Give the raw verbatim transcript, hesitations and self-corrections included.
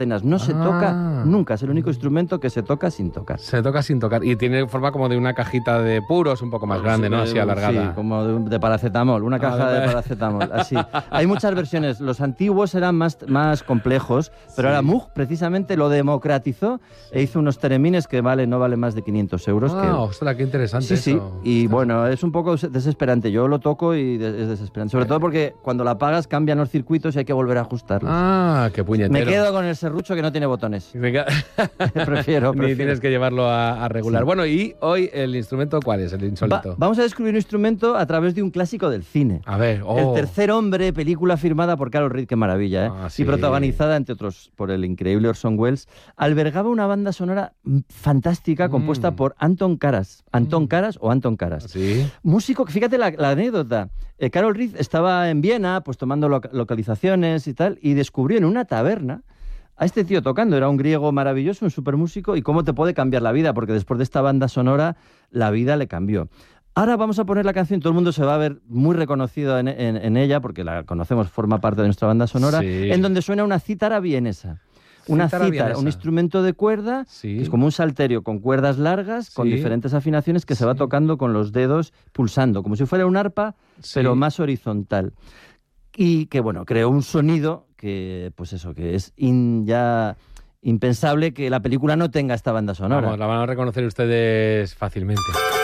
No se Ah. toca nunca, es el único instrumento que se toca sin tocar. Se toca sin tocar. Y tiene forma como de una cajita de puros un poco más grande, ¿no? Así alargada. Sí, como de, de paracetamol, una caja Ah, de de- paracetamol, así. Hay muchas versiones. Los antiguos eran más, más complejos, pero Sí. ahora Moog precisamente lo democratizó e hizo unos teremines que vale, no vale más de quinientos euros. Ah, que... ostras, qué interesante Sí, sí, eso. y Ostras. bueno, es un poco desesperante. Yo lo toco y de- es desesperante. Sobre todo porque cuando la apagas cambian los circuitos y hay que volver a ajustarlos. Ah, qué puñetero. Me quedo con el serrucho que no tiene botones. Venga. Prefiero, Ni prefiero. tienes que llevarlo a, a regular. Sí. Bueno, y hoy el instrumento, ¿cuál es? El Va- insólito. vamos a descubrir un instrumento a través de un clásico del cine. A ver, oh. El tercer hombre, película firmada por Carol Reed, qué maravilla, ¿eh? Ah, sí. Y protagonizada, entre otros, por el increíble Orson Welles, albergaba una banda sonora mm, fantástica compuesta Mm. por Anton Karas. Anton Mm. Karas o Anton Karas. Sí. Músico, que fíjate la, la anécdota. Eh, Carol Reed estaba en Viena, pues tomando loca- localizaciones y tal, y descubrió en una taberna a este tío tocando. Era un griego maravilloso, un supermúsico, y cómo te puede cambiar la vida, porque después de esta banda sonora, la vida le cambió. Ahora vamos a poner la canción, todo el mundo se va a ver muy reconocido en, en- en ella, porque la conocemos, forma parte de nuestra banda sonora, Sí. en donde suena una cítara vienesa. Una Cítara cítara, vienesa. un instrumento de cuerda, Sí. que es como un salterio con cuerdas largas, con Sí. diferentes afinaciones que se va Sí. tocando con los dedos pulsando, como si fuera un arpa, Sí. pero más horizontal. Y que, bueno, creó un sonido que, pues eso, que es in- ya impensable que la película no tenga esta banda sonora. Vamos, la van a reconocer ustedes fácilmente.